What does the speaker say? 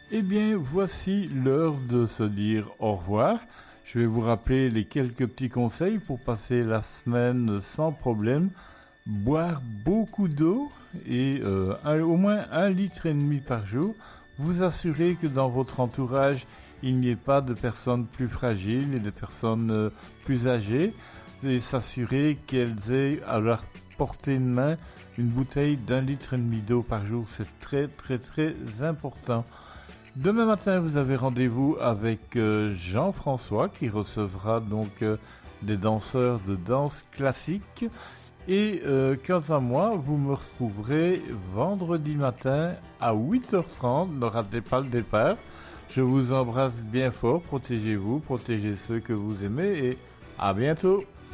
Eh bien, voici l'heure de se dire au revoir. Je vais vous rappeler les quelques petits conseils pour passer la semaine sans problème. Boire beaucoup d'eau et au moins 1,5 litre par jour. Vous assurer que dans votre entourage, il n'y ait pas de personnes plus fragiles et de personnes plus âgées. Et s'assurer qu'elles aient à leur portée de main une bouteille d'1,5 litre d'eau par jour. C'est très très très important. Demain matin, vous avez rendez-vous avec Jean-François qui recevra donc des danseurs de danse classique. Et quant à moi, vous me retrouverez vendredi matin à 8h30. Ne ratez pas le départ. Je vous embrasse bien fort. Protégez-vous, protégez ceux que vous aimez et à bientôt.